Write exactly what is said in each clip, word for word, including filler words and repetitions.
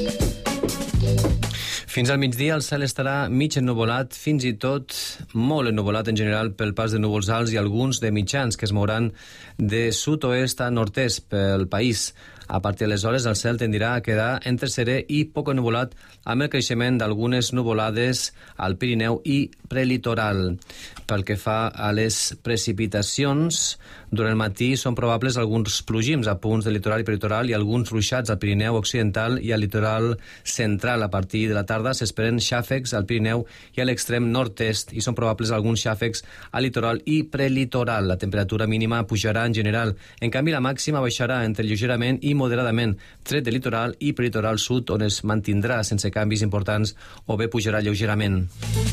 Fins al migdia el cel estarà mig ennuvolat, fins i tot molt ennuvolat en general pel pas de núvols alts i alguns de mitjans que es mouran de sud-oest a nord-est pel país. A partir d'aleshores el cel tendirà a quedar entre serè i poc ennuvolat amb el creixement d'algunes nuvolades al Pirineu i prelitoral. Pel que fa a les precipitacions, durant el matí són probables alguns plogims a punts del litoral i peritoral i alguns ruixats al Pirineu occidental i al litoral central. A partir de la tarda s'esperen xàfecs al Pirineu i a l'extrem nord-est i són probables alguns xàfecs al litoral i prelitoral. La temperatura mínima pujarà en general. En canvi, la màxima baixarà entre lleugerament i moderadament, tret del litoral i peritoral sud, on es mantindrà sense canvis importants o bé pujarà lleugerament.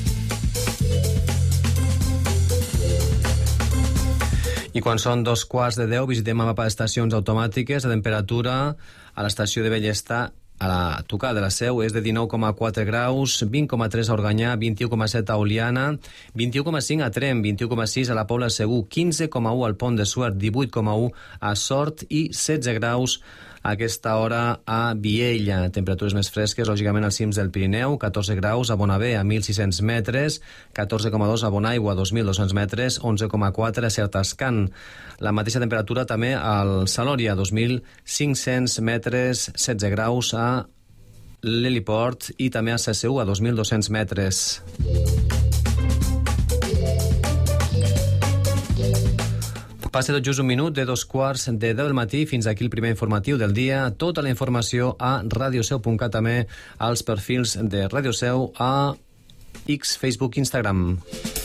I quan són dos quarts de deu visitem el mapa d'estacions automàtiques. La temperatura a l'estació de Bellestar a la tocada de la Seu és de dinou coma quatre graus, vint coma tres a Organyà, vint-i-u coma set a Oliana, vint-i-u coma cinc a Tremp, vint-i-u coma sis a la Pobla Segur, quinze coma u al Pont de Suert, divuit coma u a Sort i setze graus a aquesta hora a Viella. Temperatures més fresques, lògicament, als cims del Pirineu, catorze graus a Bonavè, a mil sis-cents metres, catorze coma dos a Bonaigua, dos mil dos-cents metres, onze coma quatre a Sertascan. La mateixa temperatura també al Salòria, dos mil cinc-cents metres, setze graus a l'Heliport i també a C S U, a dos mil dos-cents metres. Passa tot just un minut de dos quarts de deu del matí. Fins aquí el primer informatiu del dia. Tota la informació a radioseu punt cat, també als perfils de Radio Seu a X, Facebook, Instagram.